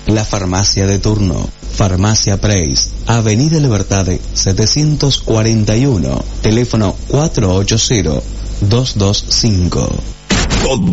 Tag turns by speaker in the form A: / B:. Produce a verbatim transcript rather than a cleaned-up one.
A: la farmacia de turno. Farmacia Preis, Avenida Libertad setecientos cuarenta y uno, teléfono cuatro ocho cero, dos dos cinco.